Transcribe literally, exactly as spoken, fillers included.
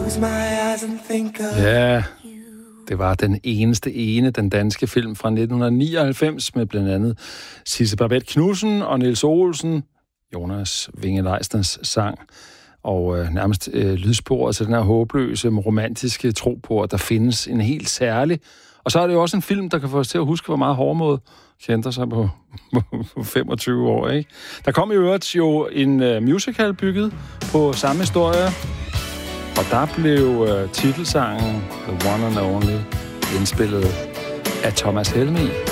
Ja, det var den eneste ene, den danske film fra nitten nioghalvfems, med blandt andet Sisse Babett Knudsen og Niels Olsen, Jonas Winge Leisners sang, og øh, nærmest øh, lydsporet til den her håbløse, romantiske tro på, at der findes en helt særlig. Og så er det jo også en film, der kan få os til at huske, hvor meget hårdmod kendte sig på, på femogtyve år, ikke? Der kom i øvrigt jo en uh, musical bygget på samme historie, og der blev uh, titelsangen The One and Only indspillet af Thomas Helmig.